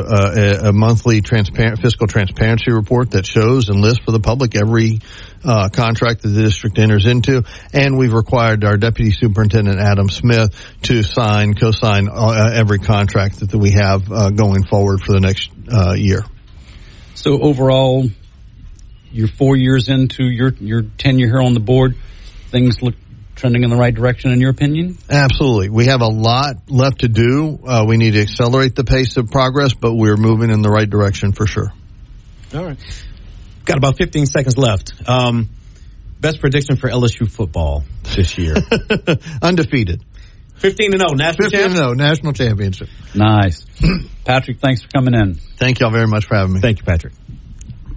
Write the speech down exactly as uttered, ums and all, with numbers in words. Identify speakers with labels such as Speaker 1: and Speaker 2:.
Speaker 1: a, a monthly transparent fiscal transparency report that shows and lists for the public every uh, contract that the district enters into. And we've required our Deputy Superintendent, Adam Smith, to sign, co-sign uh, every contract that, that we have uh, going forward for the next uh, year.
Speaker 2: So overall, you're four years into your, your tenure here on the board. Things look trending in the right direction, in your opinion?
Speaker 1: Absolutely. We have a lot left to do. Uh, we need to accelerate the pace of progress, but we're moving in the right direction for sure.
Speaker 3: All right. Got about fifteen seconds left. Um, best prediction for L S U football this year?
Speaker 1: Undefeated.
Speaker 3: fifteen and oh, national
Speaker 1: fifteen and oh, national championship.
Speaker 2: Nice. Patrick, thanks for coming in.
Speaker 1: Thank y'all very much for having me.
Speaker 3: Thank you, Patrick.